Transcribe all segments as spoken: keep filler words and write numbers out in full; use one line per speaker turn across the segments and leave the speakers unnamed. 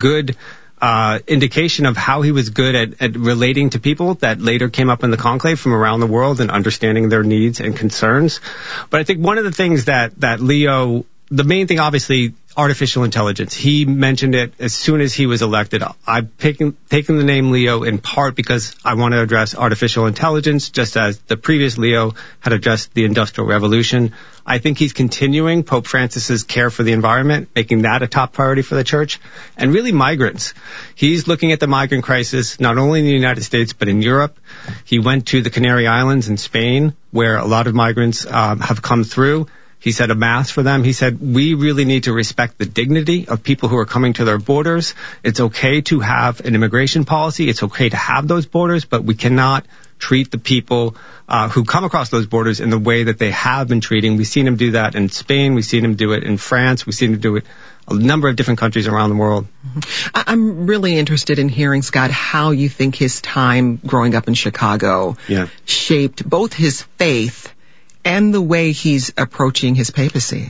good uh, indication of how he was good at, at relating to people that later came up in the conclave from around the world and understanding their needs and concerns. But I think one of the things that, that Leo, the main thing, obviously, artificial intelligence. He mentioned it as soon as he was elected. I've taken, taken the name Leo in part because I want to address artificial intelligence, just as the previous Leo had addressed the Industrial Revolution. I think he's continuing Pope Francis's care for the environment, making that a top priority for the church, and really migrants. He's looking at the migrant crisis, not only in the United States, but in Europe. He went to the Canary Islands in Spain, where a lot of migrants um, have come through. He said a mass for them. He said, we really need to respect the dignity of people who are coming to their borders. It's okay to have an immigration policy. It's okay to have those borders, but we cannot treat the people uh, who come across those borders in the way that they have been treating. We've seen him do that in Spain. We've seen him do it in France. We've seen him do it a number of different countries around the world.
I'm really interested in hearing, Scott, how you think his time growing up in Chicago
yeah.
shaped both his faith and the way he's approaching his papacy.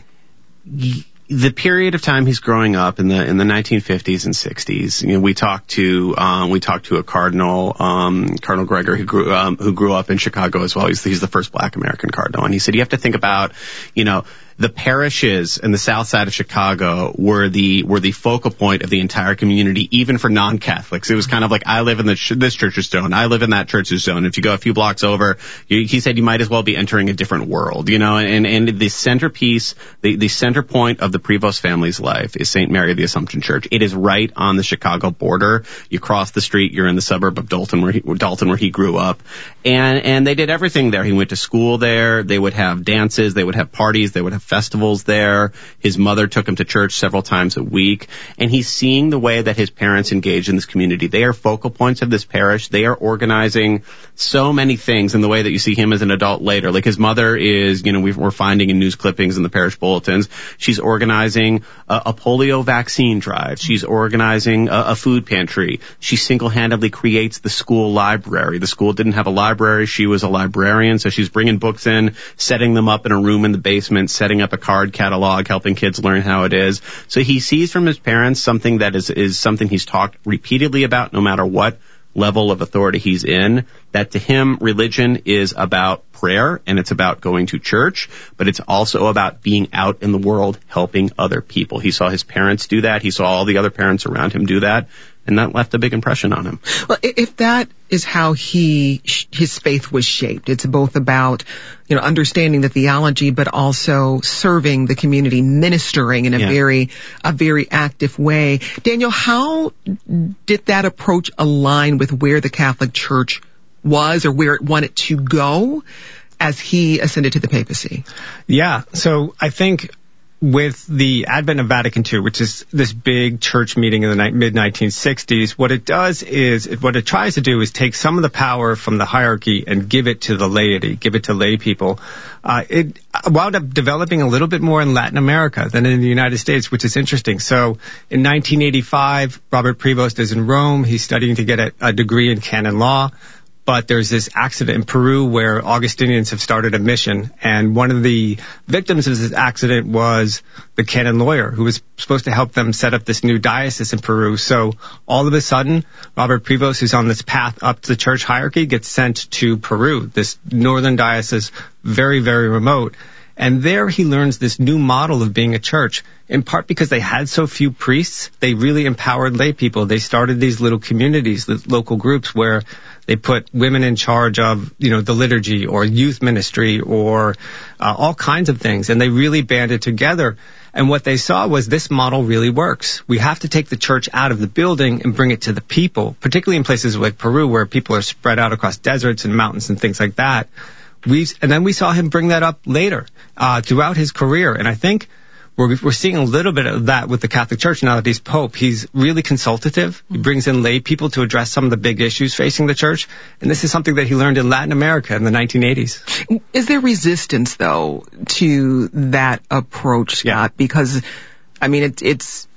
The period of time he's growing up in the in the nineteen fifties and sixties, you know, we talked to um, we talked to a cardinal, um, Cardinal Gregor, who grew um, who grew up in Chicago as well. He's he's the first Black American cardinal, and he said you have to think about, you know, the parishes in the south side of Chicago were the were the focal point of the entire community, even for non-Catholics. It was kind of like, I live in the ch- this church's zone, I live in that church's zone. If you go a few blocks over, you, he said you might as well be entering a different world, you know. And and the centerpiece, the the center point of the Prevost family's life is Saint Mary of the Assumption Church. It is right on the Chicago border. You cross the street, you're in the suburb of Dalton, where he, Dalton, where he grew up, and and they did everything there. He went to school there. They would have dances, they would have parties, they would have festivals there. His mother took him to church several times a week, and he's seeing the way that his parents engage in this community. They are focal points of this parish. They are organizing so many things in the way that you see him as an adult later. Like his mother is, you know, we're finding in news clippings in the parish bulletins, she's organizing a, a polio vaccine drive. She's organizing a, a food pantry. She single-handedly creates the school library. The school didn't have a library. She was a librarian, so she's bringing books in, setting them up in a room in the basement, setting up a card catalog, helping kids learn how it is. So he sees from his parents something that is, is something he's talked repeatedly about, no matter what level of authority he's in, that to him religion is about prayer and it's about going to church, but it's also about being out in the world helping other people. He saw his parents do that. He saw all the other parents around him do that. And that left a big impression on him.
Well, if that is how he, his faith was shaped, it's both about, you know, understanding the theology, but also serving the community, ministering in a yeah. very, a very active way. Daniel, how did that approach align with where the Catholic Church was or where it wanted to go as he ascended to the papacy?
Yeah. So I think with the advent of Vatican Two, which is this big church meeting in the mid nineteen sixties, what it does is, what it tries to do is take some of the power from the hierarchy and give it to the laity, give it to lay people. Uh, it wound up developing a little bit more in Latin America than in the United States, which is interesting. So in nineteen eighty-five, Robert Prevost is in Rome. He's studying to get a, a degree in canon law. But there's this accident in Peru where Augustinians have started a mission, and one of the victims of this accident was the canon lawyer who was supposed to help them set up this new diocese in Peru. So all of a sudden, Robert Prevost, who's on this path up to the church hierarchy, gets sent to Peru, this northern diocese, very, very remote. And there he learns this new model of being a church, in part because they had so few priests. They really empowered lay people. They started these little communities, these local groups where they put women in charge of, you know, the liturgy or youth ministry or uh, all kinds of things. And they really banded together. And what they saw was this model really works. We have to take the church out of the building and bring it to the people, particularly in places like Peru where people are spread out across deserts and mountains and things like that. We've, and then we saw him bring that up later uh, throughout his career. And I think we're, we're seeing a little bit of that with the Catholic Church now that he's Pope. He's really consultative. He brings in lay people to address some of the big issues facing the church. And this is something that he learned in Latin America in the nineteen eighties.
Is there resistance, though, to that approach, Scott?
Yeah.
Because, I mean, it, it's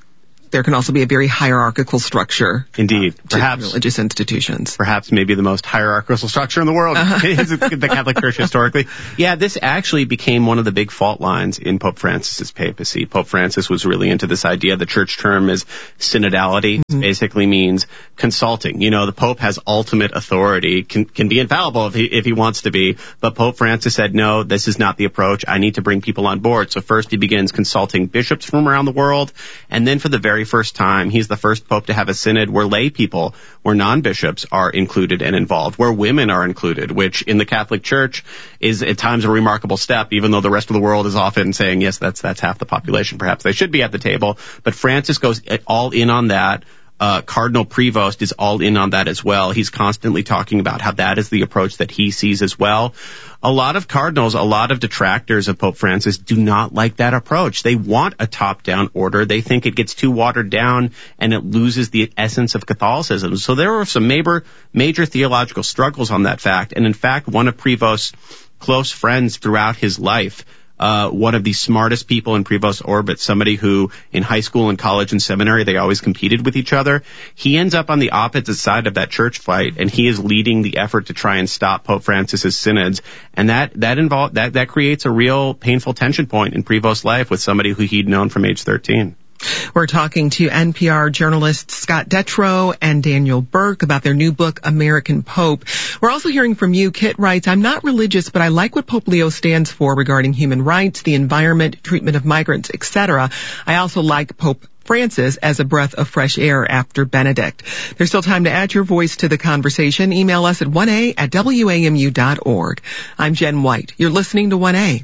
there can also be a very hierarchical structure.
Indeed.
To
perhaps
religious institutions.
Perhaps maybe the most hierarchical structure in the world uh-huh. is the Catholic Church historically. Yeah, this actually became one of the big fault lines in Pope Francis's papacy. Pope Francis was really into this idea. The church term is synodality. Mm-hmm. It basically means consulting. You know, the Pope has ultimate authority, can, can be infallible if he, if he wants to be, but Pope Francis said, no, this is not the approach. I need to bring people on board. So first he begins consulting bishops from around the world, and then for the very first time, he's the first pope to have a synod where lay people, where non-bishops are included and involved, where women are included, which in the Catholic Church is at times a remarkable step, even though the rest of the world is often saying, yes, that's that's half the population. Perhaps they should be at the table. But Francis goes all in on that. Uh, Cardinal Prevost is all in on that as well. He's constantly talking about how that is the approach that he sees as well. A lot of cardinals, a lot of detractors of Pope Francis do not like that approach. They want a top-down order. They think it gets too watered down and it loses the essence of Catholicism. So there were some major, major theological struggles on that fact. And in fact, one of Prevost's close friends throughout his life, Uh, one of the smartest people in Prevost's orbit, somebody who in high school and college and seminary, they always competed with each other. He ends up on the opposite side of that church fight, and he is leading the effort to try and stop Pope Francis's synods. And that, that involve, that, that creates a real painful tension point in Prevost's life with somebody who he'd known from age thirteen.
We're talking to N P R journalists Scott Detrow and Daniel Burke about their new book, American Pope. We're also hearing from you. Kit writes, I'm not religious, but I like what Pope Leo stands for regarding human rights, the environment, treatment of migrants, et cetera. I also like Pope Francis as a breath of fresh air after Benedict. There's still time to add your voice to the conversation. Email us at one a at W A M U dot org. I'm Jen White. You're listening to one A.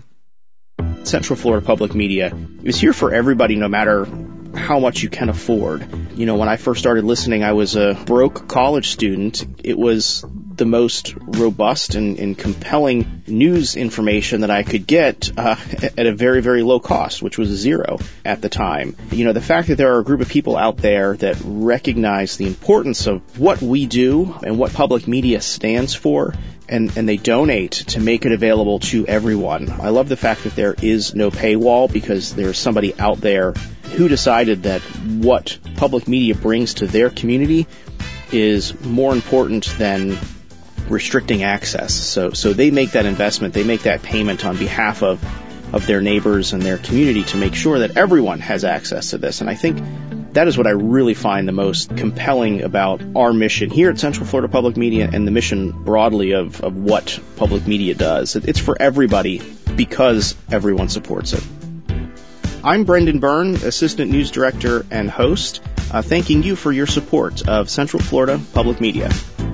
Central Florida Public Media is here for everybody, no matter how much you can afford. You know, when I first started listening, I was a broke college student. It was the most robust and, and compelling news information that I could get uh, at a very, very low cost, which was zero at the time. You know, the fact that there are a group of people out there that recognize the importance of what we do and what public media stands for, and, and they donate to make it available to everyone. I love the fact that there is no paywall, because there's somebody out there who decided that what public media brings to their community is more important than restricting access. So so they make that investment, they make that payment on behalf of, of their neighbors and their community to make sure that everyone has access to this. And I think that is what I really find the most compelling about our mission here at Central Florida Public Media, and the mission broadly of, of what public media does. It's for everybody because everyone supports it. I'm Brendan Byrne, Assistant News Director and host, uh, thanking you for your support of Central Florida Public Media.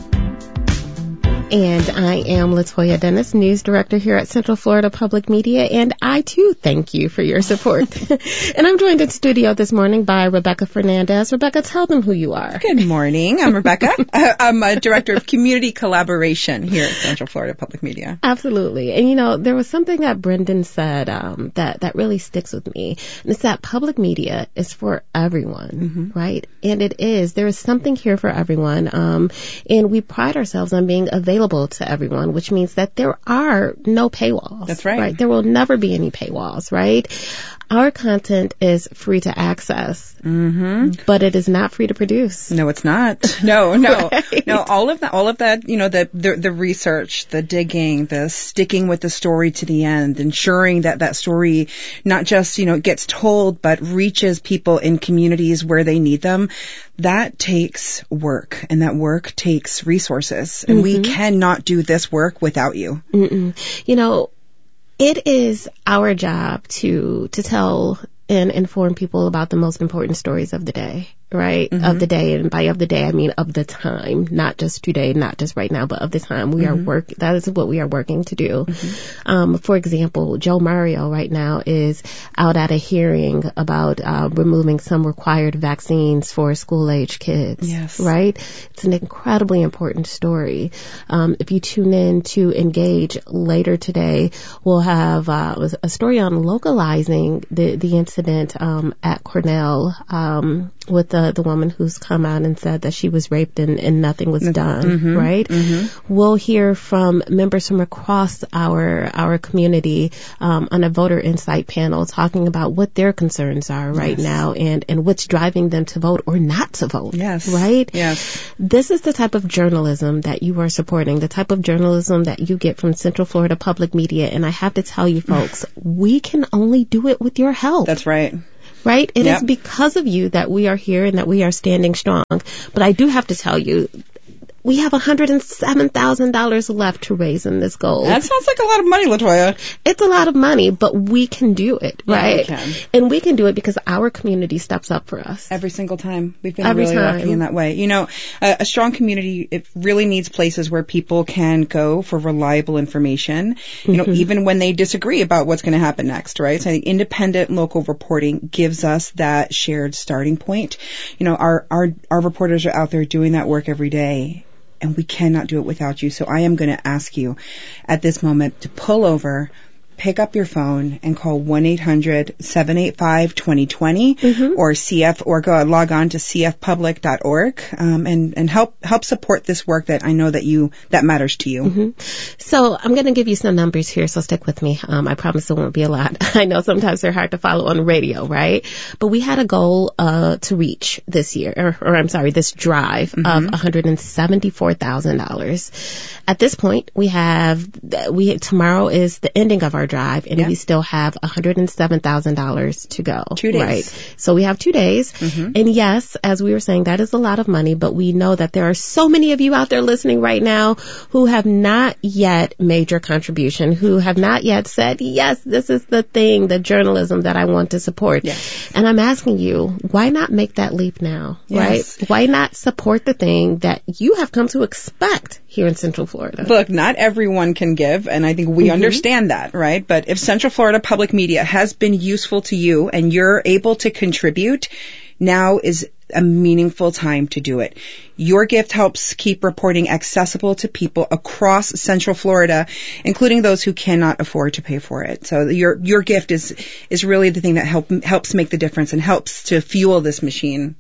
And I am Latoya Dennis, News Director here at Central Florida Public Media, and I too thank you for your support. And I'm joined in studio this morning by Rebecca Fernandez. Rebecca, tell them who you are.
Good morning. I'm Rebecca. I'm a Director of Community Collaboration here at Central Florida Public Media.
Absolutely. And you know, there was something that Brendan said um, that, that really sticks with me. And it's that public media is for everyone, mm-hmm. right? And it is. There is something here for everyone. Um, and we pride ourselves on being available to everyone, which means that there are no paywalls.
That's right.
Right? There will never be any paywalls, right? Our content is free to access, mm-hmm. but it is not free to produce.
No, it's not. No, no,
right.
no. All of that, all of that, you know, the, the the research, the digging, the sticking with the story to the end, ensuring that that story not just, you know, gets told, but reaches people in communities where they need them. That takes work, and that work takes resources, and mm-hmm. we cannot do this work without you.
Mm-mm. You know, it is our job to to tell and inform people about the most important stories of the day, right? Mm-hmm. Of the day, and by of the day, I mean of the time, not just today, not just right now, but of the time. We mm-hmm. are work. That is what we are working to do. Mm-hmm. Um, for example, Joe Mario right now is out at a hearing about uh, removing some required vaccines for school-age kids.
Yes.
Right? It's an incredibly important story. Um, if you tune in to Engage later today, we'll have uh, a story on localizing the the incident um, at Cornell um, with the the, the woman who's come out and said that she was raped and, and nothing was done, mm-hmm, right? Mm-hmm. We'll hear from members from across our our community um, on a voter insight panel talking about what their concerns are right yes. now and, and what's driving them to vote or not to vote,
yes.
right?
Yes.
This is the type of journalism that you are supporting, the type of journalism that you get from Central Florida Public Media, and I have to tell you folks, we can only do it with your help.
That's right.
Right? It
yep.
is because of you that we are here and that we are standing strong. But I do have to tell you, we have one hundred seven thousand dollars left to raise in this goal.
That sounds like a lot of money, LaToya.
It's a lot of money, but we can do it, right?
Yeah, we can.
And we can do it because our community steps up for us.
Every single time. We've been
Every
really
time.
lucky in that way. You know, a, a strong community, it really needs places where people can go for reliable information, you know, mm-hmm. even when they disagree about what's going to happen next, right? So I think independent local reporting gives us that shared starting point. You know, our, our, our reporters are out there doing that work every day. And we cannot do it without you. So I am going to ask you at this moment to pull over, pick up your phone and call one eight hundred seven eight five two zero two zero mm-hmm. or C F or go log on to c f public dot org um, and and help help support this work that I know that you that matters to you.
Mm-hmm. So I'm going to give you some numbers here, so stick with me. Um, I promise it won't be a lot. I know sometimes they're hard to follow on radio, right? But we had a goal uh, to reach this year, or, or I'm sorry, this drive mm-hmm. of one hundred seventy-four thousand dollars. At this point, we have we tomorrow is the ending of our drive, and yeah. we still have one hundred seven thousand dollars to go.
Two days.
Right. So we have two days. Mm-hmm. And yes, as we were saying, that is a lot of money, but we know that there are so many of you out there listening right now who have not yet made your contribution, who have not yet said, yes, this is the thing, the journalism that I want to support.
Yes.
And I'm asking you, why not make that leap now,
yes.
right? Why not support the thing that you have come to expect here in Central Florida?
Look, not everyone can give, and I think we mm-hmm. understand that, right? But if Central Florida Public Media has been useful to you and you're able to contribute, now is a meaningful time to do it. Your gift helps keep reporting accessible to people across Central Florida, including those who cannot afford to pay for it. So your your gift is is really the thing that help, helps make the difference and helps to fuel this machine.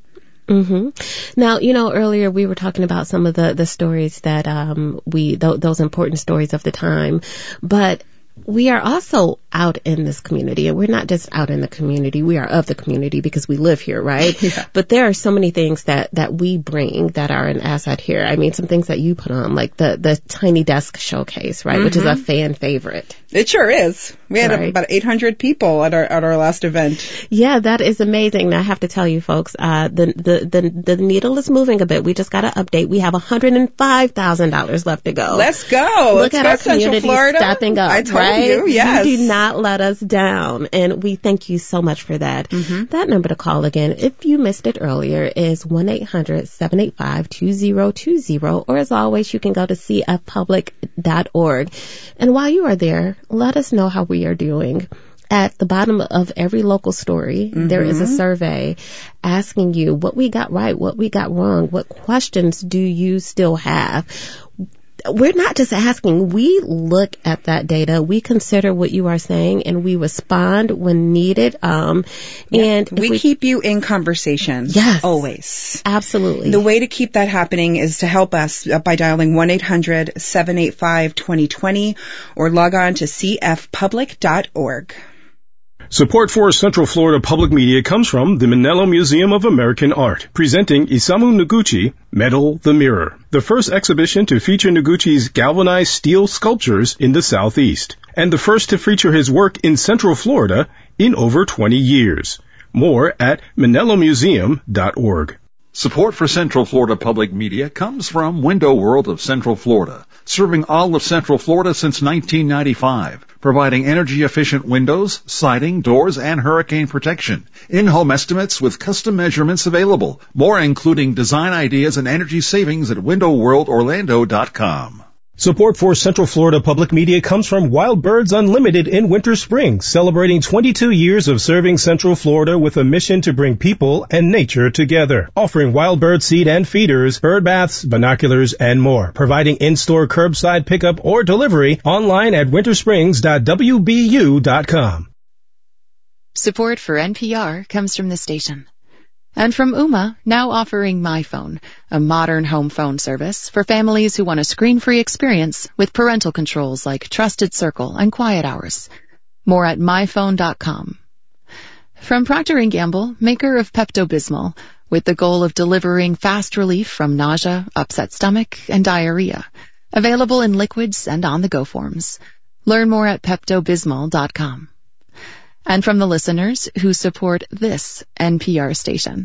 Mm-hmm. Now, you know, earlier we were talking about some of the, the stories that um we th- those important stories of the time, but we are also out in this community, and we're not just out in the community, we are of the community because we live here, right?
Yeah.
But there are so many things that, that we bring that are an asset here. I mean, some things that you put on, like the, the Tiny Desk Showcase, right? Mm-hmm. Which is a fan favorite.
It sure is. We had
right.
about eight hundred people at our at our last event.
Yeah, that is amazing. Now, I have to tell you, folks, uh, the, the, the, the needle is moving a bit. We just got to update. We have one hundred five thousand dollars left to go.
Let's go.
Look
Let's
at
go
our
Central
community
Florida.
stepping up,
I told
right?
you, yes.
You do not let us down, and we thank you so much for that. Mm-hmm. That number to call again, if you missed it earlier, is one eight hundred seven eight five two zero two zero, or as always, you can go to c f public dot org. And while you are there, let us know how we are doing. At the bottom of every local story, mm-hmm. there is a survey asking you what we got right, what we got wrong, what questions do you still have. We're not just asking, we look at that data, we consider what you are saying, and we respond when needed. Um,
yeah.
and
we, we keep you in conversation.
Yes.
Always.
Absolutely.
The way to keep that happening is to help us by dialing one eight hundred seven eight five two zero two zero or log on to c f public dot org.
Support for Central Florida Public Media comes from the Manello Museum of American Art, presenting Isamu Noguchi, Metal the Mirror, the first exhibition to feature Noguchi's galvanized steel sculptures in the Southeast, and the first to feature his work in Central Florida in over twenty years. More at manello museum dot org.
Support for Central Florida Public Media comes from Window World of Central Florida, serving all of Central Florida since nineteen ninety-five, providing energy-efficient windows, siding, doors, and hurricane protection. In-home estimates with custom measurements available. More including design ideas and energy savings at window world orlando dot com.
Support for Central Florida Public Media comes from Wild Birds Unlimited in Winter Springs, celebrating twenty-two years of serving Central Florida with a mission to bring people and nature together. Offering wild bird seed and feeders, bird baths, binoculars, and more. Providing in-store curbside pickup or delivery online at winter springs dot w b u dot com.
Support for N P R comes from the station. And from Ooma, now offering MyPhone, a modern home phone service for families who want a screen-free experience with parental controls like Trusted Circle and Quiet Hours. More at my phone dot com. From Procter and Gamble, maker of Pepto-Bismol, with the goal of delivering fast relief from nausea, upset stomach, and diarrhea. Available in liquids and on-the-go forms. Learn more at Pepto Bismol dot com. And from the listeners who support this N P R station.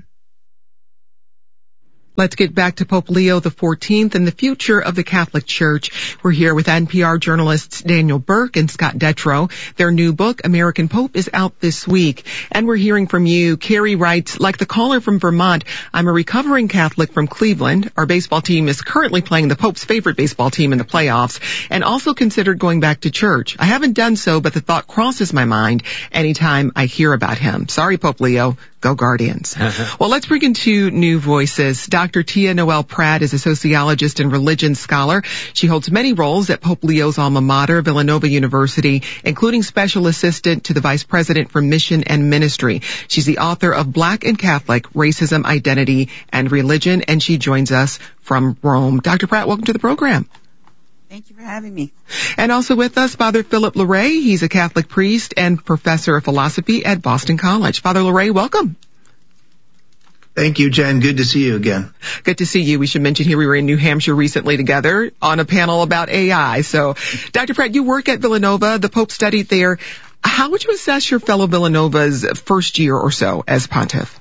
Let's get back to Pope Leo the fourteenth and the future of the Catholic Church. We're here with N P R journalists Daniel Burke and Scott Detrow. Their new book, American Pope, is out this week. And we're hearing from you. Carrie writes, like the caller from Vermont, I'm a recovering Catholic from Cleveland. Our baseball team is currently playing the Pope's favorite baseball team in the playoffs and also considered going back to church. I haven't done so, but the thought crosses my mind anytime I hear about him. Sorry, Pope Leo. Go Guardians. Well, let's bring in two new voices. Doctor Tia Noel Pratt is a sociologist and religion scholar. She holds many roles at Pope Leo's alma mater, Villanova University, including special assistant to the vice president for mission and ministry. She's the author of Black and Catholic, Racism, Identity, and Religion, and she joins us from Rome. Doctor Pratt, welcome to the program.
Thank you for having me.
And also with us, Father Philip Larray. He's a Catholic priest and professor of philosophy at Boston College. Father Larray, welcome.
Thank you, Jen. Good to see you again.
Good to see you. We should mention here we were in New Hampshire recently together on a panel about A I. So, Doctor Pratt, you work at Villanova. The Pope studied there. How would you assess your fellow Villanova's first year or so as pontiff?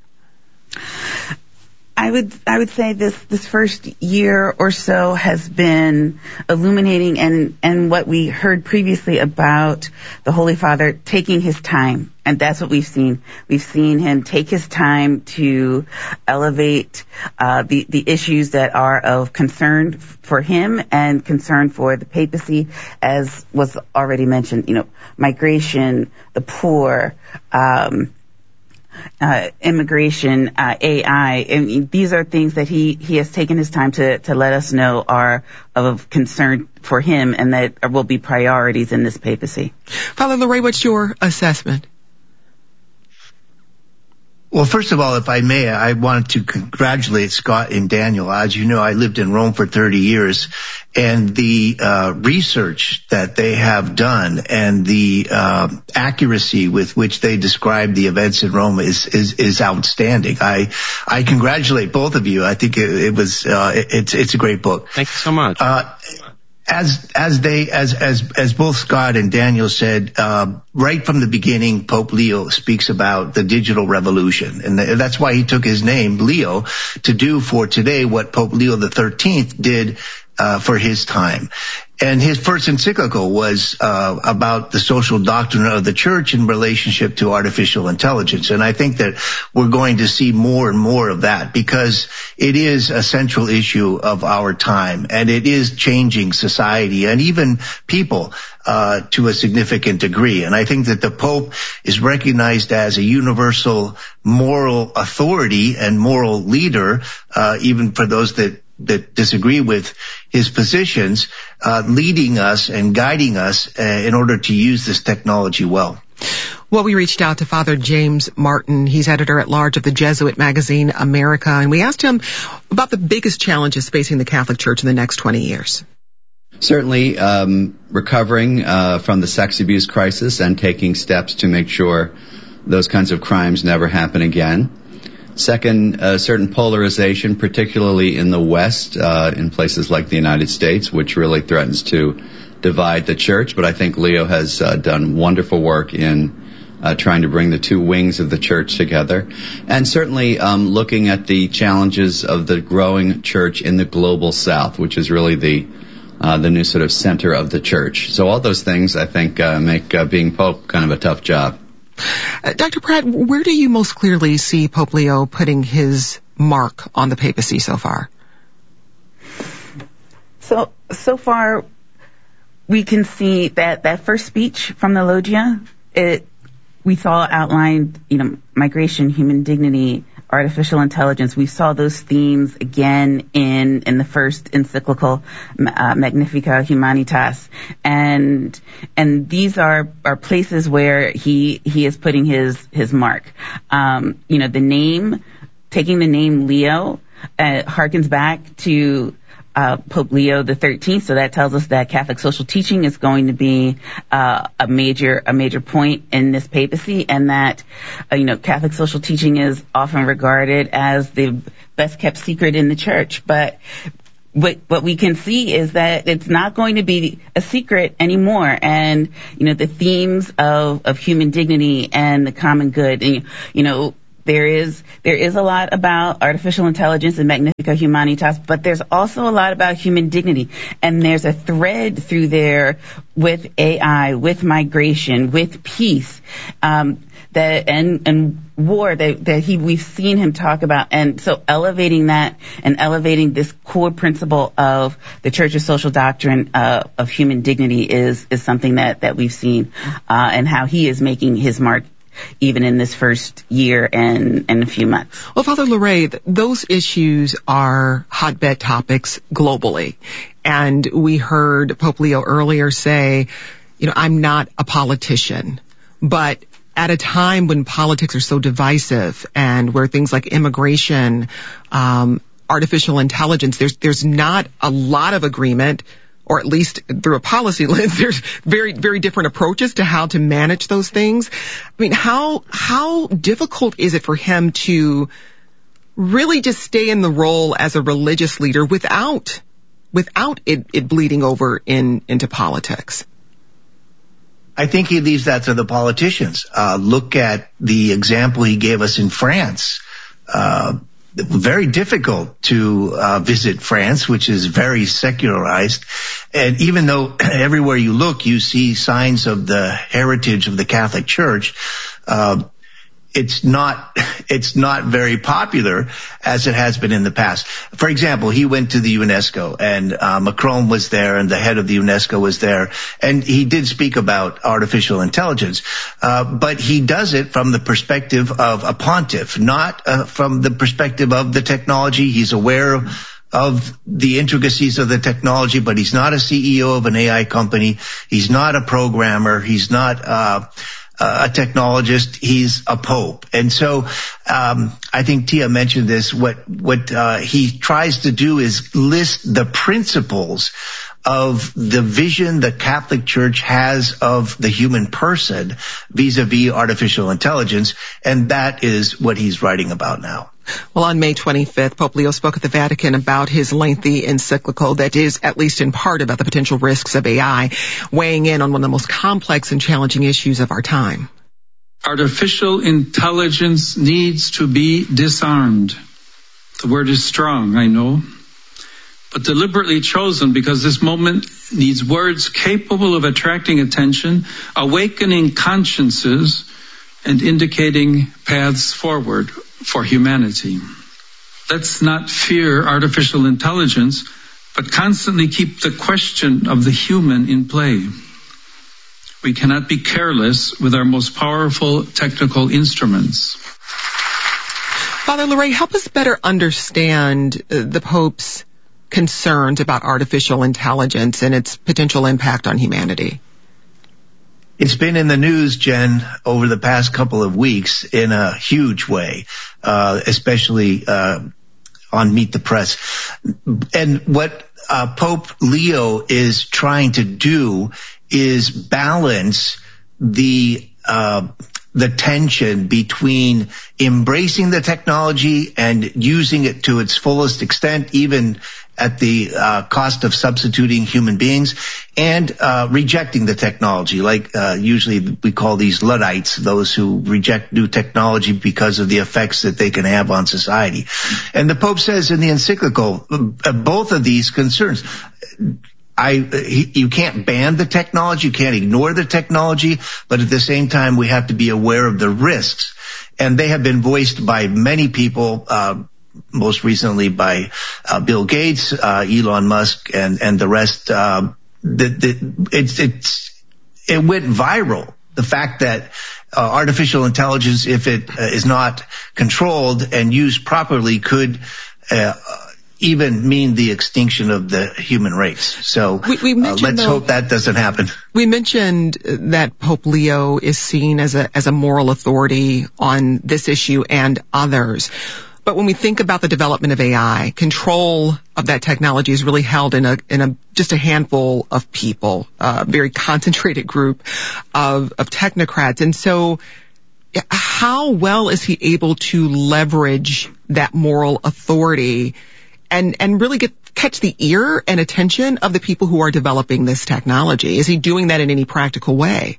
I would I would say this this first year or so has been illuminating, and and what we heard previously about the Holy Father taking his time, and that's what we've seen. We've seen him take his time to elevate uh, the the issues that are of concern for him and concern for the papacy, as was already mentioned. You know, migration, the poor. Um, Uh, immigration, uh, A I, and these are things that he, he has taken his time to, to let us know are of concern for him and that will be priorities in this papacy.
Father Larray, what's your assessment?
Well, first of all, if I may, I wanted to congratulate Scott and Daniel. As you know, I lived in Rome for thirty years, and the uh, research that they have done and the uh, accuracy with which they describe the events in Rome is is, is outstanding. I I congratulate both of you. I think it, it was uh, it, it's it's a great book.
Thank you so much.
Uh, As as they as as as both Scott and Daniel said, uh, right from the beginning, Pope Leo speaks about the digital revolution, and that's why he took his name, Leo, to do for today what Pope Leo the thirteenth did uh, for his time. And his first encyclical was uh, about the social doctrine of the church in relationship to artificial intelligence. And I think that we're going to see more and more of that because it is a central issue of our time, and it is changing society and even people uh to a significant degree. And I think that the Pope is recognized as a universal moral authority and moral leader, uh even for those that that disagree with his positions, uh, leading us and guiding us uh, in order to use this technology well.
Well, we reached out to Father James Martin. He's editor-at-large of the Jesuit magazine America, and we asked him about the biggest challenges facing the Catholic Church in the next twenty years.
Certainly, um, recovering uh, from the sex abuse crisis and taking steps to make sure those kinds of crimes never happen again. Second, a certain polarization, particularly in the West, uh, in places like the United States, which really threatens to divide the church. But I think Leo has uh, done wonderful work in uh, trying to bring the two wings of the church together. And certainly um, looking at the challenges of the growing church in the global South, which is really the uh, the new sort of center of the church. So all those things, I think, uh, make uh, being Pope kind of a tough job.
Uh, Doctor Pratt, where do you most clearly see Pope Leo putting his mark on the papacy so far?
So, so far, we can see that that first speech from the Loggia, it, we saw outlined, you know, migration, human dignity, artificial intelligence. We saw those themes again in, in the first encyclical, uh, Magnificat Humanitas. And, and these are, are places where he, he is putting his, his mark. Um, you know, the name, taking the name Leo uh, harkens back to uh, Pope Leo the thirteenth. So that tells us that Catholic social teaching is going to be uh, a major a major point in this papacy, and that uh, you know Catholic social teaching is often regarded as the best kept secret in the church, but What, what we can see is that it's not going to be a secret anymore. And, you know, the themes of, of human dignity and the common good, and, you know, there is, there is a lot about artificial intelligence and Magnificat Humanitas, but there's also a lot about human dignity. And there's a thread through there with A I, with migration, with peace, um, that, and, and war that, that he, we've seen him talk about. And so elevating that and elevating this core principle of the Church's social doctrine, uh, of human dignity is, is something that, that we've seen, uh, and how he is making his mark even in this first year and, and a few months.
Well, Father Larray, those issues are hotbed topics globally. And we heard Pope Leo earlier say, you know, I'm not a politician, but at a time when politics are so divisive and where things like immigration, um, artificial intelligence, there's, there's not a lot of agreement, or at least through a policy lens, there's very, very different approaches to how to manage those things. I mean, how, how difficult is it for him to really just stay in the role as a religious leader without, without it, it bleeding over in, into politics?
I think he leaves that to the politicians. Uh, look at the example he gave us in France. Uh, very difficult to uh, visit France, which is very secularized. And even though everywhere you look, you see signs of the heritage of the Catholic Church, uh, it's not, it's not very popular as it has been in the past. For example, he went to the UNESCO and uh, Macron was there and the head of the UNESCO was there, and he did speak about artificial intelligence, uh, but he does it from the perspective of a pontiff, not uh, from the perspective of the technology. He's aware of of the intricacies of the technology, but he's not a C E O of an A I company. He's not a programmer. He's not uh Uh, a technologist. He's a pope. And so um I think Tia mentioned this. What what uh he tries to do is list the principles of the vision the Catholic Church has of the human person vis-a-vis artificial intelligence, and that is what he's writing about now.
Well, on May twenty-fifth, Pope Leo spoke at the Vatican about his lengthy encyclical that is, at least in part, about the potential risks of A I, weighing in on one of the most complex and challenging issues of our time.
Artificial intelligence needs to be disarmed. The word is strong, I know, but deliberately chosen because this moment needs words capable of attracting attention, awakening consciences, and indicating paths forward for humanity. Let's not fear artificial intelligence, but constantly keep the question of the human in play. We cannot be careless with our most powerful technical instruments.
Father Larray, help us better understand the Pope's concerns about artificial intelligence and its potential impact on humanity.
It's been in the news, Jen, over the past couple of weeks in a huge way, uh, especially uh, on Meet the Press. And what uh, Pope Leo is trying to do is balance the uh, the tension between embracing the technology and using it to its fullest extent, even at the uh, cost of substituting human beings, and uh, rejecting the technology. Like uh, usually we call these Luddites, those who reject new technology because of the effects that they can have on society. And the Pope says in the encyclical, uh, both of these concerns, I, he, you can't ban the technology, you can't ignore the technology, but at the same time we have to be aware of the risks. And they have been voiced by many people, uh, most recently by uh, Bill Gates, uh, Elon Musk, and, and the rest. Uh, the, the, it's, it's, it went viral. The fact that uh, artificial intelligence, if it uh, is not controlled and used properly, could uh, even mean the extinction of the human race. So we, we uh, let's though, hope that doesn't happen.
We mentioned that Pope Leo is seen as a as a moral authority on this issue and others. But when we think about the development of A I, control of that technology is really held in a in a just a handful of people, a very concentrated group of of technocrats. And so, how well is he able to leverage that moral authority and and really get catch the ear and attention of the people who are developing this technology? Is he doing that in any practical way?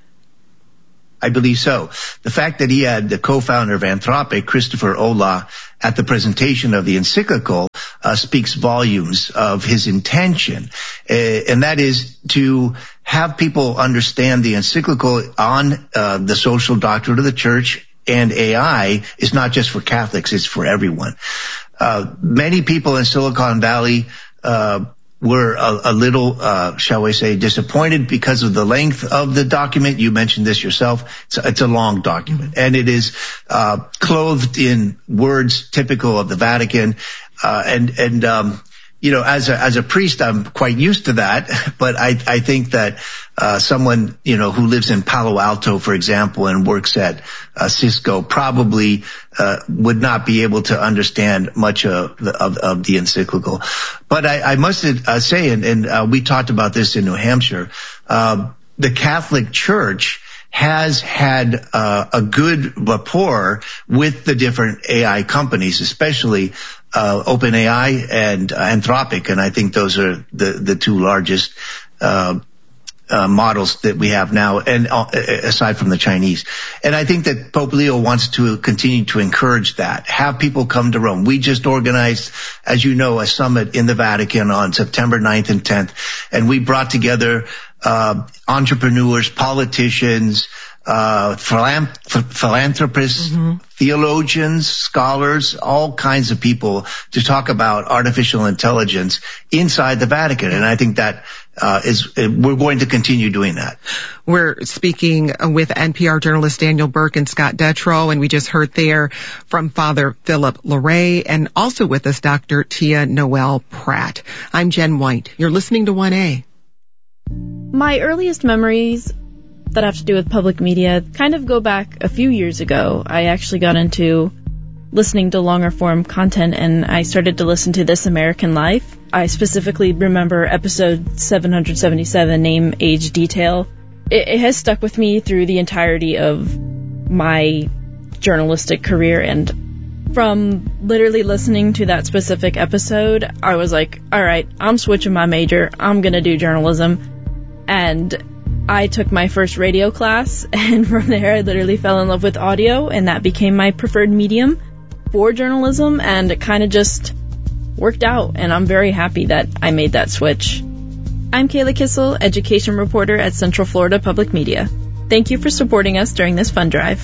I believe so. The fact that he had the co-founder of Anthropic, Christopher Olah, at the presentation of the encyclical uh, speaks volumes of his intention, uh, and that is to have people understand the encyclical on uh, the social doctrine of the church and A I is not just for Catholics, it's for everyone. Uh, many people in Silicon Valley uh were a, a little, uh, shall we say, disappointed because of the length of the document. You mentioned this yourself. It's, it's a long document, and it is uh, clothed in words typical of the Vatican. Uh, and and um, you know, as a as a priest, I'm quite used to that. But I I think that uh, someone you know who lives in Palo Alto, for example, and works at uh, Cisco probably uh, would not be able to understand much of the, of, of the encyclical. But I, I must uh, say, and, and uh, we talked about this in New Hampshire, uh, the Catholic Church has had uh, a good rapport with the different A I companies, especially uh, OpenAI and uh, Anthropic, and I think those are the, the two largest uh, uh, models that we have now, and uh, aside from the Chinese. And I think that Pope Leo wants to continue to encourage that, have people come to Rome. We just organized, as you know, a summit in the Vatican on September ninth and tenth, and we brought together uh entrepreneurs, politicians, uh philanth- philanthropists, mm-hmm. theologians, scholars, all kinds of people to talk about artificial intelligence inside the Vatican. And I think that uh is we're going to continue doing that.
We're speaking with N P R journalists Daniel Burke and Scott Detrow, and we just heard there from Father Philip Larrey, and also with us Doctor Tia Noel Pratt. I'm Jen White. You're listening to one A.
My earliest memories that have to do with public media kind of go back a few years ago. I actually got into listening to longer form content, and I started to listen to This American Life. I specifically remember episode seven hundred seventy-seven, Name, Age, Detail. It, it has stuck with me through the entirety of my journalistic career, and from literally listening to that specific episode, I was like, all right, I'm switching my major. I'm going to do journalism. And I took my first radio class, and from there I literally fell in love with audio, and that became my preferred medium for journalism, and it kind of just worked out, and I'm very happy that I made that switch. I'm Kayla Kissel, education reporter at Central Florida Public Media. Thank you for supporting us during this fund drive.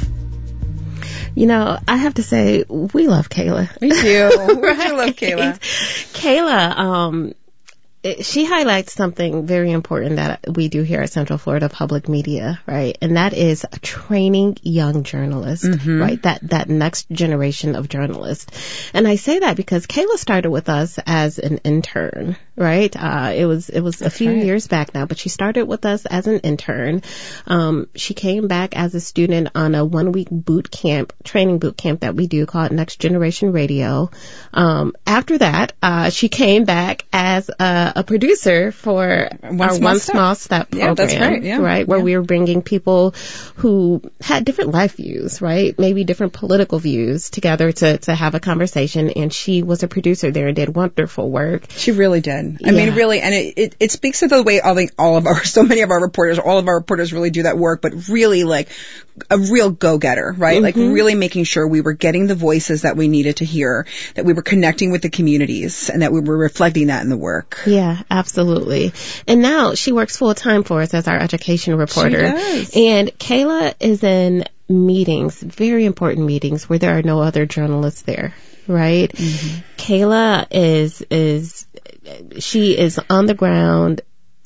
You know, I have to say, we love Kayla.
We do. We
right?
do love Kayla.
Kayla, um, she highlights something very important that we do here at Central Florida Public Media, right? And that is training young journalists, mm-hmm. right? That that next generation of journalists. And I say that because Kayla started with us as an intern, right? Uh, it was it was That's a few right. years back now, but she started with us as an intern. Um, she came back as a student on a one week boot camp, training boot camp that we do called Next Generation Radio. Um, after that, uh, she came back as a a producer for
One
our
Small
One
Step.
Small Step program,
yeah, that's right, yeah.
right? Where
yeah.
we were bringing people who had different life views, right? Maybe different political views together to, to have a conversation. And she was a producer there and did wonderful work.
She really did. I
yeah.
mean, really, and it, it, it speaks to the way all, the, all of our, so many of our reporters, all of our reporters really do that work, but really like a real go-getter, right? Mm-hmm. Like really making sure we were getting the voices that we needed to hear, that we were connecting with the communities, and that we were reflecting that in the work.
Yeah, absolutely. And now she works full time for us as our education reporter.
She does.
And Kayla is in meetings, very important meetings where there are no other journalists there, right? Mm-hmm. Kayla is, is, she is on the ground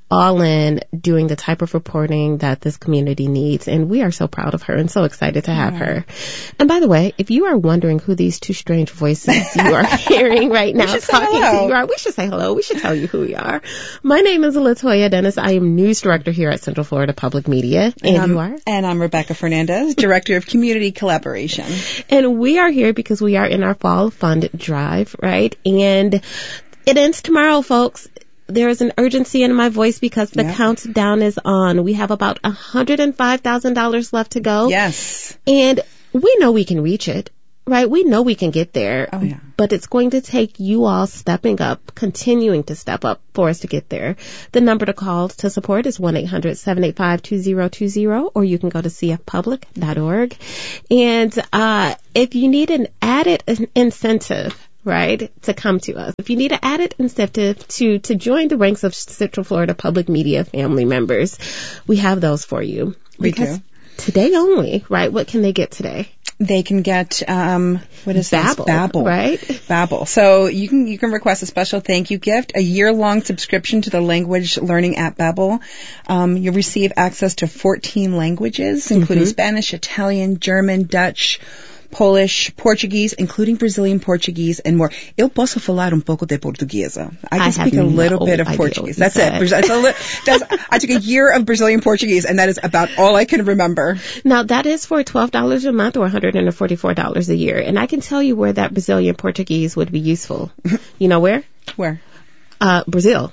all in doing the type of reporting that this community needs. And we are so proud of her and so excited to have mm. her. And by the way, if you are wondering who these two strange voices you are hearing right now talking to you are, we should say hello. We should tell you who we are. My name is Latoya Dennis. I am news director here at Central Florida Public Media. And,
and
you are?
And I'm Rebecca Fernandez, director of community collaboration.
And we are here because we are in our fall fund drive, right? And it ends tomorrow, folks. There is an urgency in my voice because the yep. countdown is on. We have about one hundred five thousand dollars left to go.
Yes.
And we know we can reach it, right? We know we can get there.
Oh, yeah.
But it's going to take you all stepping up, continuing to step up for us to get there. The number to call to support is one eight hundred seven eight five two zero two zero, or you can go to c f public dot org. And uh if you need an added incentive, right, to come to us. If you need an added incentive to, to join the ranks of Central Florida Public Media family members, we have those for you.
We
because
do.
Today only, right? What can they get today?
They can get, um, what is
Babbel,
this? Babbel.
Right?
Babbel. So you can, you can request a special thank you gift, a year-long subscription to the language learning app Babbel. Um, you'll receive access to fourteen languages, including mm-hmm. Spanish, Italian, German, Dutch, Polish, Portuguese, including Brazilian Portuguese, and more. Eu posso falar um pouco de portuguesa. I can I speak a little
no
bit of Portuguese. That's it. That's a li- that's, I took a year of Brazilian Portuguese, and that is about all I can remember.
Now, that is for twelve dollars a month or one hundred forty-four dollars a year. And I can tell you where that Brazilian Portuguese would be useful. You know where?
Where?
Uh, Brazil.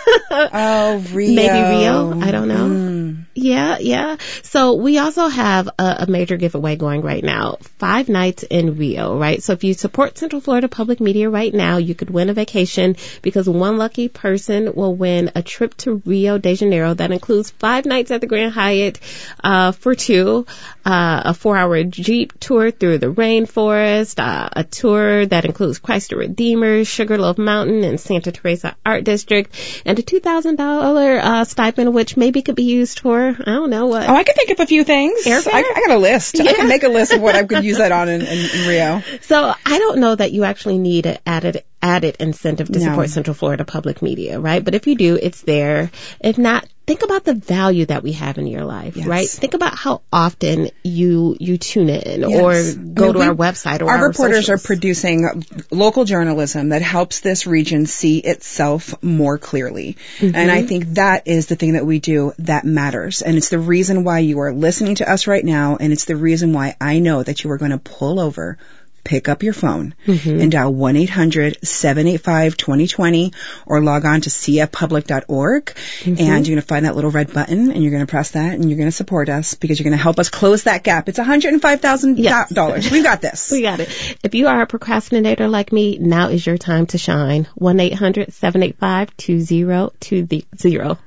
Oh, Rio.
Maybe Rio. I don't know.
Mm.
Yeah, yeah. So we also have a, a major giveaway going right now. Five nights in Rio, right? So if you support Central Florida Public Media right now, you could win a vacation because one lucky person will win a trip to Rio de Janeiro that includes five nights at the Grand Hyatt uh, for two, uh, a four-hour Jeep tour through the rainforest, uh, a tour that includes Christ the Redeemer, Sugarloaf Mountain, and Santa Teresa Art District, and a two thousand dollars uh, stipend, which maybe could be used for, I don't know what.
Oh, I could think of a few things.
Airfare?
I, I got a list.
Yeah.
I can make a list of what I could use that on in, in, in Rio.
So I don't know that you actually need an added added incentive to
No.
support Central Florida Public Media, right? But if you do, it's there. If not, think about the value that we have in your life,
Yes.
right? Think about how often you you tune in
Yes.
or go
I mean,
to
we,
our website or
our,
our
reporters
socials.
are producing local journalism that helps this region see itself more clearly.
Mm-hmm.
And I think that is the thing that we do that matters. And it's the reason why you are listening to us right now. And it's the reason why I know that you are going to pull over, pick up your phone,
mm-hmm.
and dial one eight hundred seven eight five two zero two zero or log on to c f public dot org.
Mm-hmm.
And you're going to find that little red button and you're going to press that and you're going to support us because you're going to help us close that gap. It's one hundred five thousand dollars.
Yes.
We've got this.
We got it. If you are a procrastinator like me, now is your time to shine. one eight hundred seven eight five two zero two zero.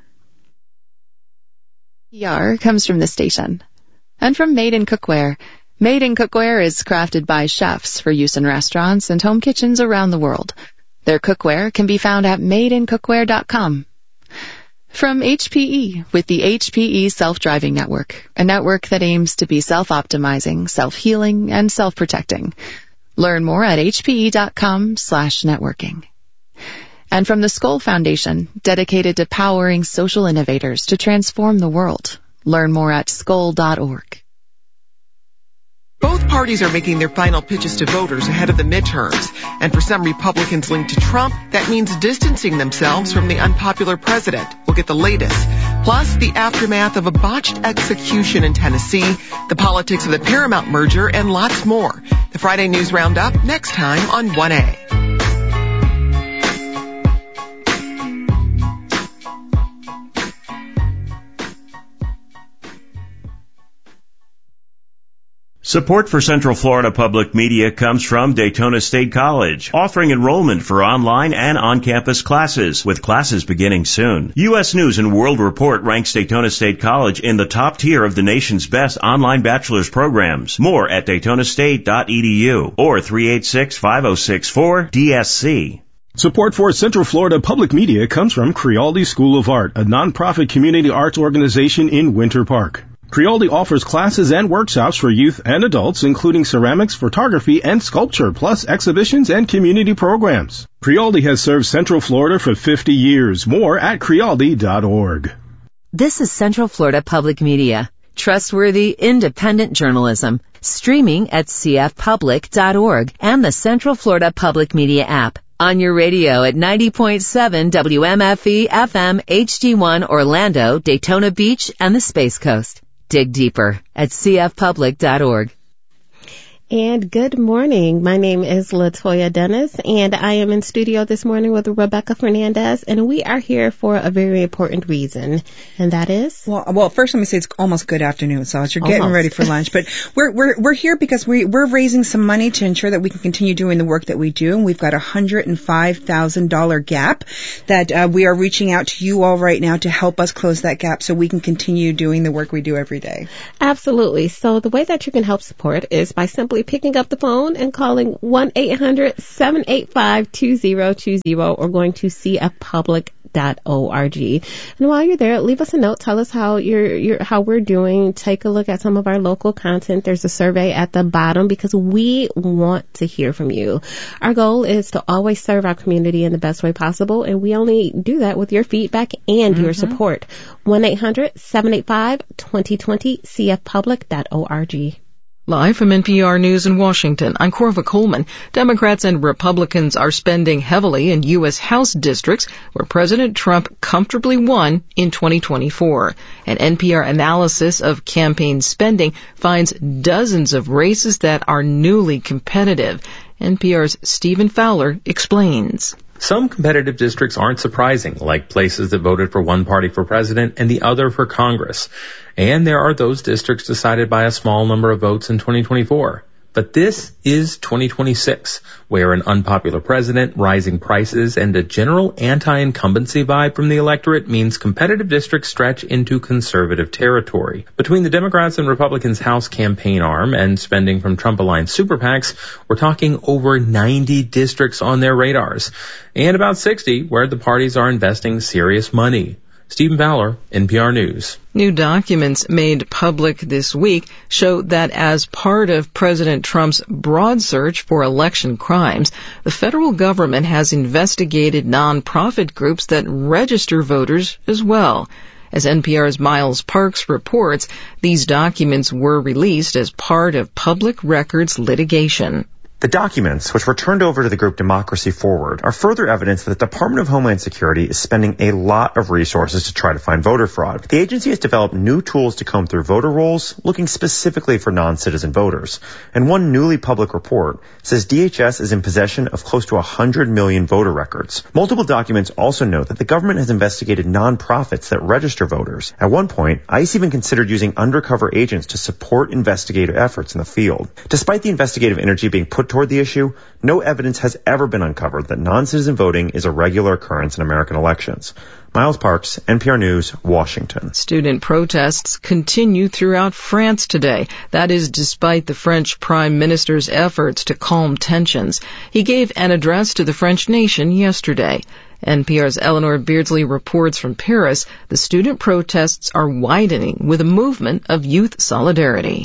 P R comes from the station and from Made in Cookware. Made in Cookware is crafted by chefs for use in restaurants and home kitchens around the world. Their cookware can be found at made in cookware dot com. From H P E with the H P E Self-Driving Network, a network that aims to be self-optimizing, self-healing, and self-protecting. Learn more at h p e dot com slash networking. And from the Skoll Foundation, dedicated to powering social innovators to transform the world. Learn more at skoll dot org.
Both parties are making their final pitches to voters ahead of the midterms. And for some Republicans linked to Trump, that means distancing themselves from the unpopular president. We'll get the latest. Plus, the aftermath of a botched execution in Tennessee, the politics of the Paramount merger, and lots more. The Friday News Roundup next time on one A.
Support for Central Florida Public Media comes from Daytona State College, offering enrollment for online and on-campus classes, with classes beginning soon. U S News and World Report ranks Daytona State College in the top tier of the nation's best online bachelor's programs. More at daytona state dot e d u or three eight six, five oh six four, D S C.
Support for Central Florida Public Media comes from Crialdi School of Art, a nonprofit community arts organization in Winter Park. Crialdi offers classes and workshops for youth and adults, including ceramics, photography, and sculpture, plus exhibitions and community programs. Crialdi has served Central Florida for fifty years. More at crialdi dot org.
This is Central Florida Public Media. Trustworthy, independent journalism. Streaming at c f public dot org and the Central Florida Public Media app. On your radio at ninety point seven W M F E F M H D one Orlando, Daytona Beach, and the Space Coast. Dig deeper at c f public dot org.
And good morning. My name is Latoya Dennis, and I am in studio this morning with Rebecca Fernandez, and we are here for a very important reason, and that is?
Well, well, first let me say it's almost good afternoon, so as you're getting
Almost.
ready for lunch. But we're we're we're here because we we're raising some money to ensure that we can continue doing the work that we do, and we've got a hundred and five thousand dollar gap that uh, we are reaching out to you all right now to help us close that gap, so we can continue doing the work we do every day.
Absolutely. So the way that you can help support is by simply picking up the phone and calling one eight hundred seven eight five two zero two zero or going to c f public dot org. And while you're there, leave us a note. Tell us how you're, you're, how we're doing. Take a look at some of our local content. There's a survey at the bottom because we want to hear from you. Our goal is to always serve our community in the best way possible, and we only do that with your feedback and mm-hmm. your support. one eight hundred seven eight five two zero two zero, c f public dot org.
Live from N P R News in Washington, I'm Corva Coleman. Democrats and Republicans are spending heavily in U S House districts where President Trump comfortably won in twenty twenty-four. An N P R analysis of campaign spending finds dozens of races that are newly competitive. N P R's Stephen Fowler explains.
Some competitive districts aren't surprising, like places that voted for one party for president and the other for Congress. And there are those districts decided by a small number of votes in twenty twenty-four. But this is twenty twenty-six, where an unpopular president, rising prices, and a general anti-incumbency vibe from the electorate means competitive districts stretch into conservative territory. Between the Democrats and Republicans' House campaign arm and spending from Trump-aligned super PACs, we're talking over ninety districts on their radars, and about sixty where the parties are investing serious money. Stephen Fowler, N P R News.
New documents made public this week show that as part of President Trump's broad search for election crimes, the federal government has investigated nonprofit groups that register voters as well. As N P R's Miles Parks reports, these documents were released as part of public records litigation.
The documents, which were turned over to the group Democracy Forward, are further evidence that the Department of Homeland Security is spending a lot of resources to try to find voter fraud. The agency has developed new tools to comb through voter rolls, looking specifically for non-citizen voters. And one newly public report says D H S is in possession of close to one hundred million voter records. Multiple documents also note that the government has investigated nonprofits that register voters. At one point, ICE even considered using undercover agents to support investigative efforts in the field. Despite the investigative energy being put toward the issue, no evidence has ever been uncovered that non-citizen voting is a regular occurrence in American elections. Miles Parks, N P R News, Washington.
Student protests continue throughout France today. That is despite the French Prime Minister's efforts to calm tensions. He gave an address to the French nation yesterday. N P R's Eleanor Beardsley reports from Paris. The student protests are widening with a movement of youth solidarity.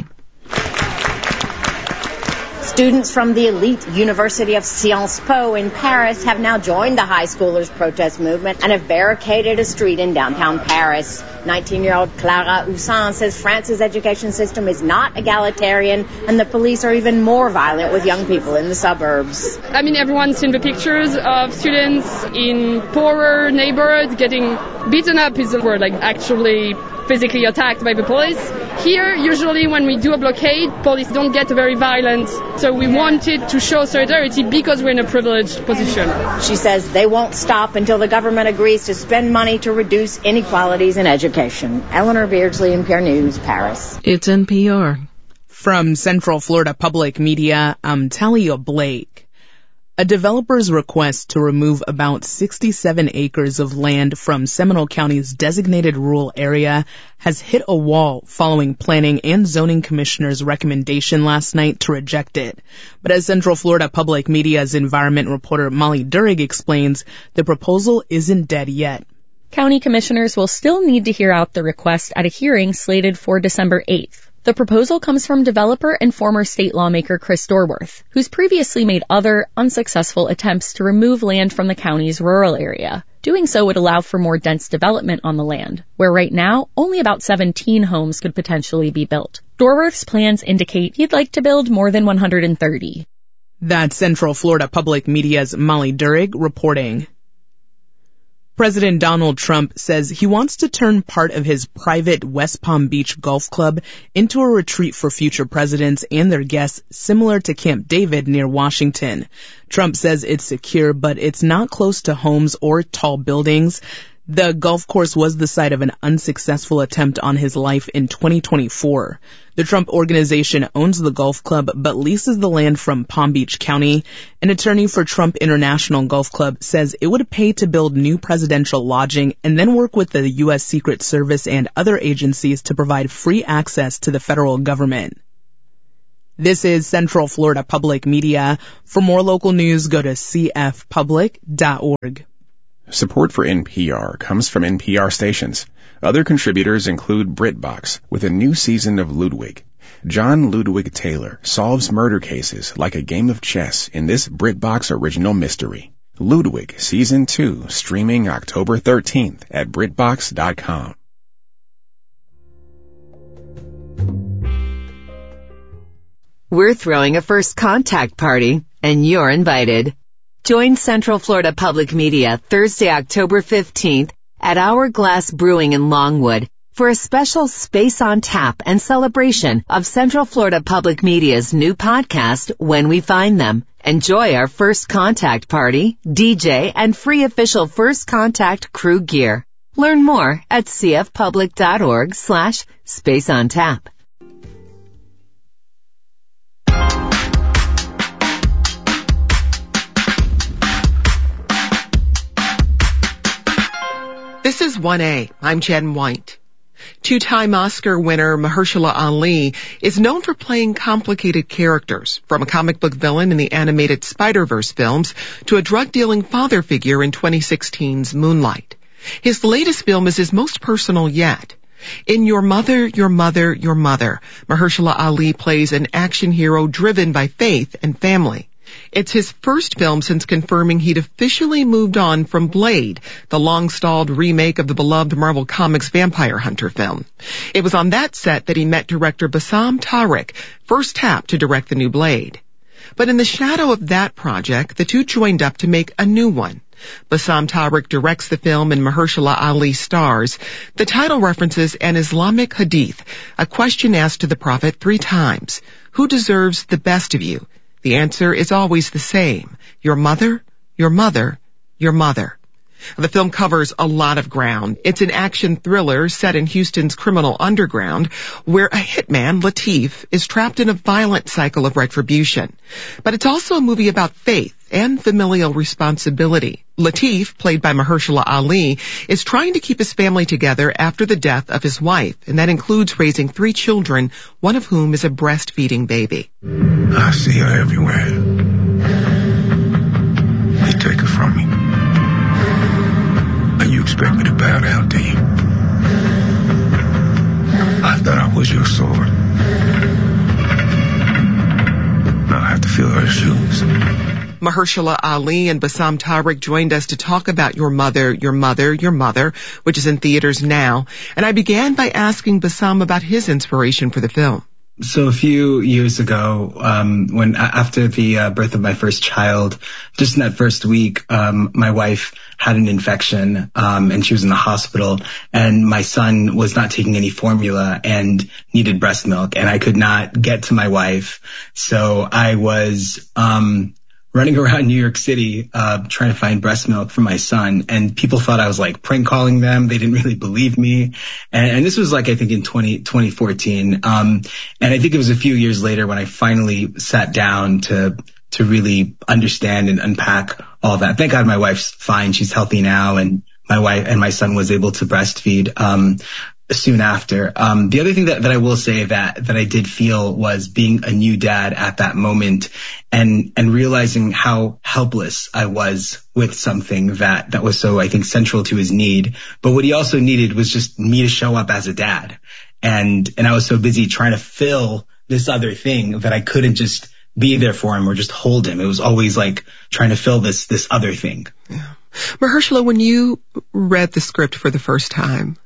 Students from the elite University of Sciences Po in Paris have now joined the high schoolers' protest movement and have barricaded a street in downtown Paris. nineteen-year-old Clara Houssin says France's education system is not egalitarian and the police are even more violent with young people in the suburbs.
I mean, everyone's seen the pictures of students in poorer neighborhoods getting beaten up is the word, like actually physically attacked by the police. Here, usually when we do a blockade, police don't get very violent. So we wanted to show solidarity because we're in a privileged position.
She says they won't stop until the government agrees to spend money to reduce inequalities in education. Eleanor Beardsley, N P R News, Paris.
It's N P R.
From Central Florida Public Media, I'm Talia Blake. A developer's request to remove about sixty-seven acres of land from Seminole County's designated rural area has hit a wall following Planning and Zoning Commissioner's recommendation last night to reject it. But as Central Florida Public Media's environment reporter Molly Durig explains, the proposal isn't dead yet.
County commissioners will still need to hear out the request at a hearing slated for December eighth. The proposal comes from developer and former state lawmaker Chris Dorworth, who's previously made other unsuccessful attempts to remove land from the county's rural area. Doing so would allow for more dense development on the land, where right now only about seventeen homes could potentially be built. Dorworth's plans indicate he'd like to build more than one hundred thirty.
That's Central Florida Public Media's Molly Durig reporting. President Donald Trump says he wants to turn part of his private West Palm Beach Golf Club into a retreat for future presidents and their guests similar to Camp David near Washington. Trump says it's secure, but it's not close to homes or tall buildings. The golf course was the site of an unsuccessful attempt on his life in twenty twenty-four. The Trump Organization owns the golf club but leases the land from Palm Beach County. An attorney for Trump International Golf Club says it would pay to build new presidential lodging and then work with the U S Secret Service and other agencies to provide free access to the federal government. This is Central Florida Public Media. For more local news, go to c f public dot org.
Support for N P R comes from N P R stations. Other contributors include BritBox with a new season of Ludwig. John Ludwig Taylor solves murder cases like a game of chess in this BritBox original mystery. Ludwig Season two streaming October thirteenth at britbox dot com.
We're throwing a first contact party, and you're invited. Join Central Florida Public Media Thursday, October fifteenth at Hourglass Brewing in Longwood for a special Space on Tap and celebration of Central Florida Public Media's new podcast, When We Find Them. Enjoy our first contact party, D J, and free official first contact crew gear. Learn more at cfpublic.org slash space on tap.
This is one A. I'm Jen White. Two-time Oscar winner Mahershala Ali is known for playing complicated characters, from a comic book villain in the animated Spider-Verse films to a drug-dealing father figure in twenty sixteen's Moonlight. His latest film is his most personal yet. In Your Mother, Your Mother, Your Mother, Mahershala Ali plays an action hero driven by faith and family. It's his first film since confirming he'd officially moved on from Blade, the long-stalled remake of the beloved Marvel Comics vampire hunter film. It was on that set that he met director Bassam Tariq, first tapped to direct the new Blade. But in the shadow of that project, the two joined up to make a new one. Bassam Tariq directs the film and Mahershala Ali stars. The title references an Islamic hadith, a question asked to the Prophet three times. Who deserves the best of you? The answer is always the same. Your mother, your mother, your mother. The film covers a lot of ground. It's an action thriller set in Houston's criminal underground where a hitman, Latif, is trapped in a violent cycle of retribution. But it's also a movie about faith and familial responsibility. Latif, played by Mahershala Ali, is trying to keep his family together after the death of his wife, and that includes raising three children, one of whom is a breastfeeding baby.
I see her everywhere. They take her from me. And you expect me to bow down to you? I thought I was your sword. Now I have to fill her shoes.
Mahershala Ali and Bassam Tariq joined us to talk about Your Mother, Your Mother, Your Mother, which is in theaters now. And I began by asking Bassam about his inspiration for the film.
So a few years ago, um, when after the uh, birth of my first child, just in that first week, um, my wife had an infection, um, and she was in the hospital, and my son was not taking any formula and needed breast milk, and I could not get to my wife. So I was, um, running around New York City, uh, trying to find breast milk for my son. And people thought I was like prank calling them. They didn't really believe me. And, and this was like, I think in twenty fourteen. Um, and I think it was a few years later when I finally sat down to, to really understand and unpack all that. Thank God my wife's fine. She's healthy now. And my wife and my son was able to breastfeed. Um, soon after. Um, the other thing that, that I will say that, that I did feel was being a new dad at that moment and, and realizing how helpless I was with something that, that was so, I think, central to his need. But what he also needed was just me to show up as a dad. And, and I was so busy trying to fill this other thing that I couldn't just be there for him or just hold him. It was always like trying to fill this, this other thing.
Yeah. Mahershala, when you read the script for the first time,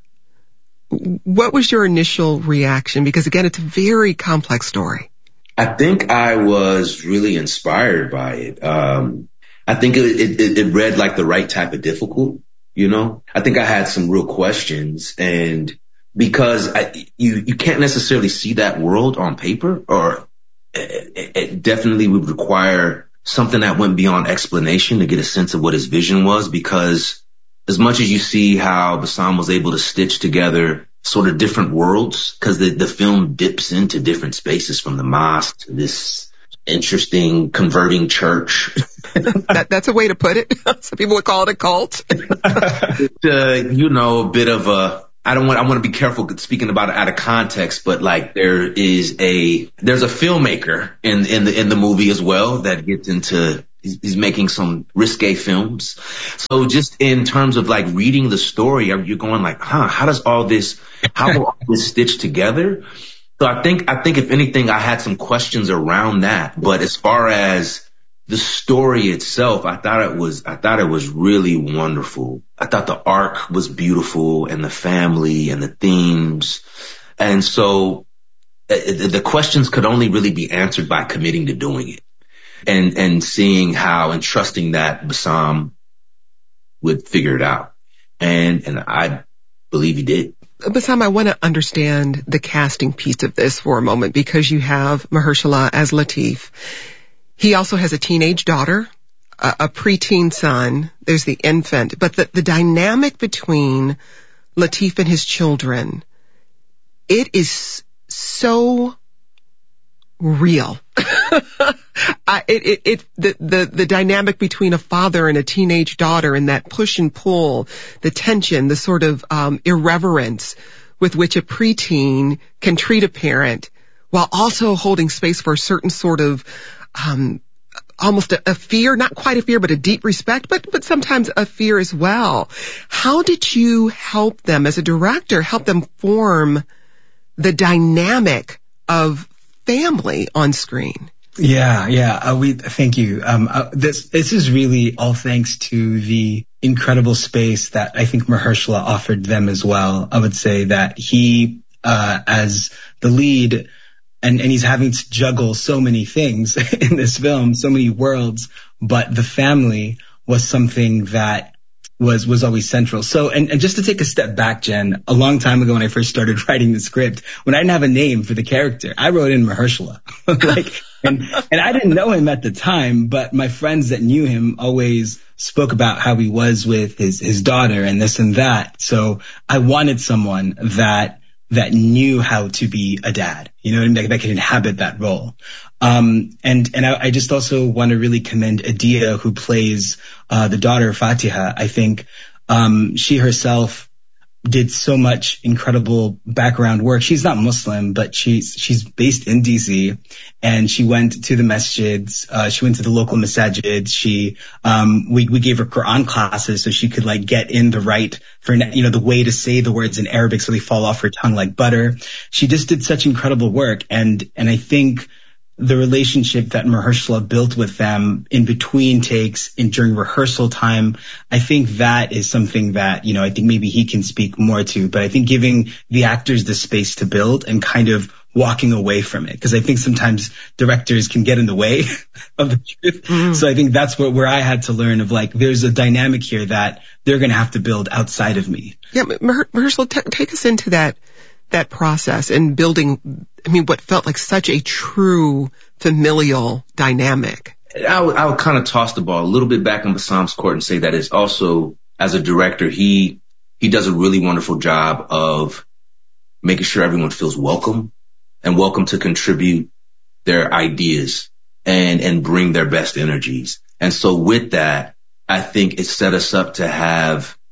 what was your initial reaction? Because again, it's a very complex story.
I think I was really inspired by it. Um, I think it, it, it read like the right type of difficult, you know? I think I had some real questions, and because I, you, you can't necessarily see that world on paper, or it, it definitely would require something that went beyond explanation to get a sense of what his vision was, because as much as you see how Bassam was able to stitch together sort of different worlds, because the, the film dips into different spaces, from the mosque to this interesting converting church.
that, that's a way to put it. Some people would call it a cult.
uh, you know, a bit of a, I don't want, I want to be careful speaking about it out of context, but like there is a, there's a filmmaker in, in the, in the movie as well that gets into, he's making some risque films. So just in terms of like reading the story, you're going like, huh, how does all this, how will all this stitch together? So I think, I think if anything, I had some questions around that. But as far as the story itself, I thought it was, I thought it was really wonderful. I thought the arc was beautiful, and the family and the themes. And so uh, the questions could only really be answered by committing to doing it. And, and seeing how and trusting that Bassam would figure it out. And, and I believe he did.
Bassam, I want to understand the casting piece of this for a moment, because you have Mahershala as Latif. He also has a teenage daughter, a, a preteen son. There's the infant. But the, the dynamic between Latif and his children, it is so real. I, it, it, it, the, the, the dynamic between a father and a teenage daughter, and that push and pull, the tension, the sort of, um, irreverence with which a preteen can treat a parent, while also holding space for a certain sort of, um, almost a, a fear, not quite a fear, but a deep respect, but, but sometimes a fear as well. How did you help them as a director, help them form the dynamic of family on screen?
Yeah, yeah. Uh, we thank you. Um, uh, this this is really all thanks to the incredible space that I think Mahershala offered them as well. I would say that he, uh, as the lead, and and he's having to juggle so many things in this film, so many worlds, but the family was something that was was always central. So, and, and just to take a step back, Jen, a long time ago when I first started writing the script, when I didn't have a name for the character, I wrote in Mahershala. like, and, and I didn't know him at the time, but my friends that knew him always spoke about how he was with his, his daughter and this and that. So I wanted someone that, that knew how to be a dad, you know what I mean? That, that could inhabit that role. Um, and, and I, I just also want to really commend Adia, who plays, uh, the daughter Fatiha. I think, um, she herself did so much incredible background work. She's not Muslim, but she's, she's based in D C, and she went to the masjids. Uh, she went to the local masajid. She, um, we, we gave her Quran classes so she could like get in the right for, you know, the way to say the words in Arabic so they fall off her tongue like butter. She just did such incredible work. And, and I think the relationship that Mahershala built with them in between takes and during rehearsal time, I think that is something that, you know, I think maybe he can speak more to, but I think giving the actors the space to build and kind of walking away from it. Cause I think sometimes directors can get in the way of the truth. Mm. So I think that's what, where I had to learn of like, there's a dynamic here that they're going to have to build outside of me.
Yeah. Mahershala, t- take us into that. that process and building, I mean, what felt like such a true familial dynamic.
I would, I would kind of toss the ball a little bit back in Bassam's court and say that it's also, as a director, he, he does a really wonderful job of making sure everyone feels welcome and welcome to contribute their ideas and, and bring their best energies. And so with that, I think it set us up to have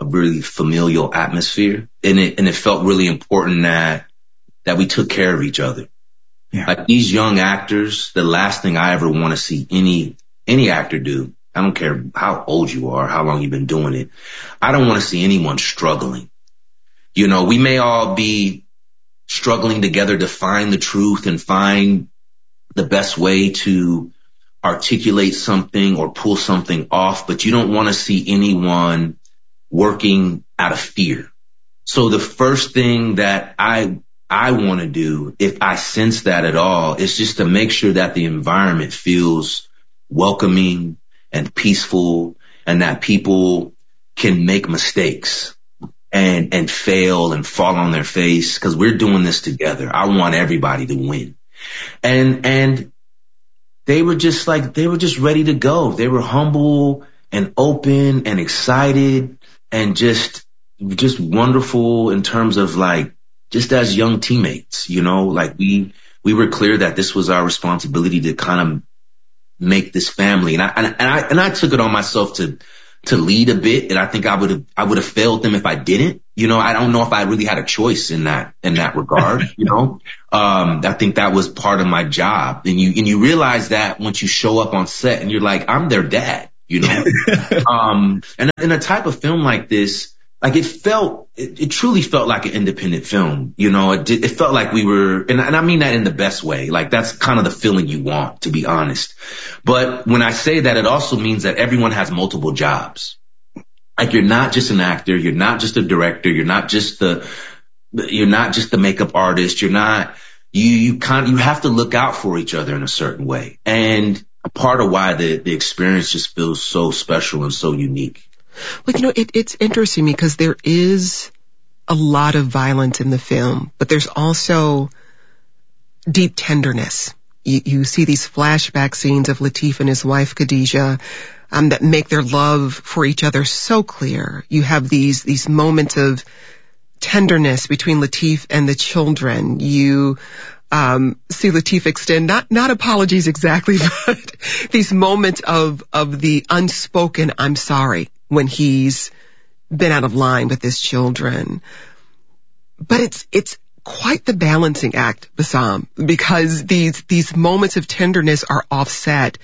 a really familial atmosphere. And it, and it felt really important that, that we took care of each other. Yeah. Like these young actors, the last thing I ever want to see any, any actor do, I don't care how old you are, how long you've been doing it. I don't want to see anyone struggling. You know, we may all be struggling together to find the truth and find the best way to articulate something or pull something off, but you don't want to see anyone working out of fear. So the first thing that I, I want to do, if I sense that at all, is just to make sure that the environment feels welcoming and peaceful, and that people can make mistakes and, and fail and fall on their face, because we're doing this together. I want everybody to win. And, and they were just like, they were just ready to go. They were humble and open and excited and just, just wonderful in terms of like, just as young teammates, you know, like we, we were clear that this was our responsibility to kind of make this family. And I, and I, and I took it on myself to, to lead a bit. And I think I would have, I would have failed them if I didn't. You know, I don't know if I really had a choice in that, in that regard, you know. Um, I think that was part of my job. And you, and you realize that once you show up on set and you're like, I'm their dad, you know. um, and in a type of film like this, like it felt, it, it truly felt like an independent film. You know, it did, it felt like we were, and, and I mean that in the best way. Like that's kind of the feeling you want, to be honest. But when I say that, it also means that everyone has multiple jobs. Like you're not just an actor, you're not just a director, you're not just the, you're not just the makeup artist, you're not, you, you kind of, you have to look out for each other in a certain way. And a part of why the, the experience just feels so special and so unique.
Well, you know, it, it's interesting because there is a lot of violence in the film, but there's also deep tenderness. You, you see these flashback scenes of Lateef and his wife, Khadijah, um, that make their love for each other so clear. You have these, these moments of tenderness between Lateef and the children. You, um, see Lateef extend, not, not apologies exactly, but these moments of, of the unspoken, I'm sorry, when he's been out of line with his children. But it's, it's quite the balancing act, Bassam, because these, these moments of tenderness are offset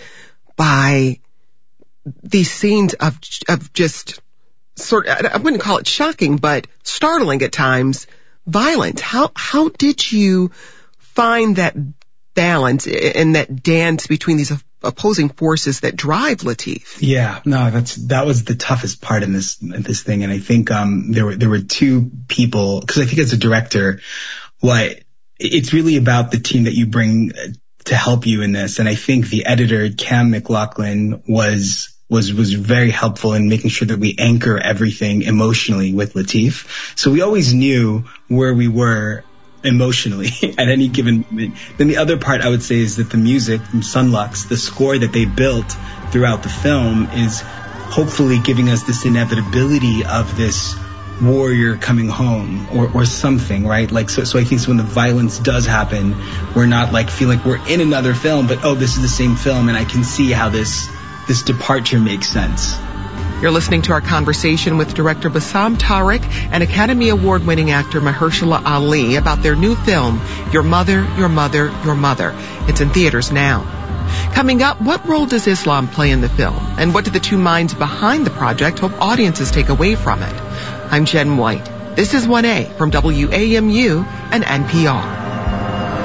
by these scenes of, of just sort of, I wouldn't call it shocking, but startling at times, violence. How, how did you find that balance and that dance between these opposing forces that drive Lateef?
Yeah, no, that's, that was the toughest part in this, in this thing. And I think, um, there were, there were two people, cause I think as a director, what, it's really about the team that you bring to help you in this. And I think the editor, Cam McLaughlin, was, was, was very helpful in making sure that we anchor everything emotionally with Lateef. So we always knew where we were emotionally at any given moment. Then the other part I would say is that the music from Sunlux, the score that they built throughout the film, is hopefully giving us this inevitability of this warrior coming home or, or something, right? Like, so, so I think so when the violence does happen, we're not like feeling like we're in another film, but oh, this is the same film, and I can see how this, this departure makes sense.
You're listening to our conversation with director Bassam Tariq and Academy Award-winning actor Mahershala Ali about their new film, Your Mother, Your Mother, Your Mother. It's in theaters now. Coming up, what role does Islam play in the film? And what do the two minds behind the project hope audiences take away from it? I'm Jen White. This is one A from W A M U and N P R.